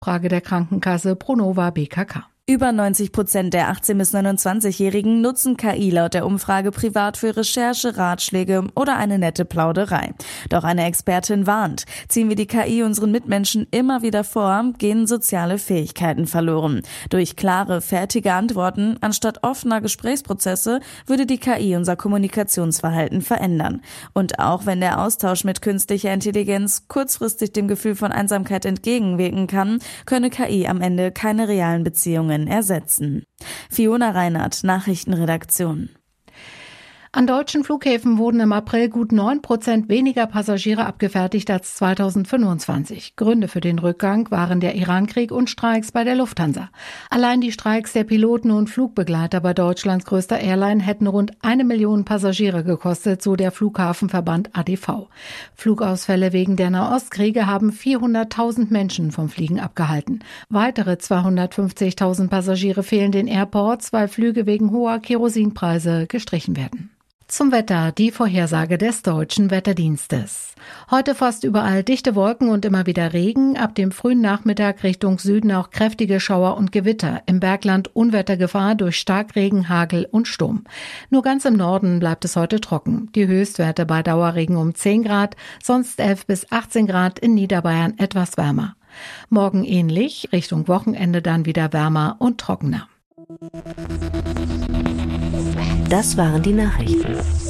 Frage der Krankenkasse Pronova BKK. Über 90% der 18- bis 29-Jährigen nutzen KI laut der Umfrage privat für Recherche, Ratschläge oder eine nette Plauderei. Doch eine Expertin warnt, ziehen wir die KI unseren Mitmenschen immer wieder vor, gehen soziale Fähigkeiten verloren. Durch klare, fertige Antworten anstatt offener Gesprächsprozesse würde die KI unser Kommunikationsverhalten verändern. Und auch wenn der Austausch mit künstlicher Intelligenz kurzfristig dem Gefühl von Einsamkeit entgegenwirken kann, könne KI am Ende keine realen Beziehungen ersetzen. Fiona Reinhardt, Nachrichtenredaktion. An deutschen Flughäfen wurden im April gut 9% weniger Passagiere abgefertigt als 2025. Gründe für den Rückgang waren der Irankrieg und Streiks bei der Lufthansa. Allein die Streiks der Piloten und Flugbegleiter bei Deutschlands größter Airline hätten rund 1 Million Passagiere gekostet, so der Flughafenverband ADV. Flugausfälle wegen der Nahostkriege haben 400.000 Menschen vom Fliegen abgehalten. Weitere 250.000 Passagiere fehlen den Airports, weil Flüge wegen hoher Kerosinpreise gestrichen werden. Zum Wetter, die Vorhersage des Deutschen Wetterdienstes. Heute fast überall dichte Wolken und immer wieder Regen, ab dem frühen Nachmittag Richtung Süden auch kräftige Schauer und Gewitter. Im Bergland Unwettergefahr durch Starkregen, Hagel und Sturm. Nur ganz im Norden bleibt es heute trocken. Die Höchstwerte bei Dauerregen um 10 Grad, sonst 11 bis 18 Grad, in Niederbayern etwas wärmer. Morgen ähnlich, Richtung Wochenende dann wieder wärmer und trockener. Das waren die Nachrichten.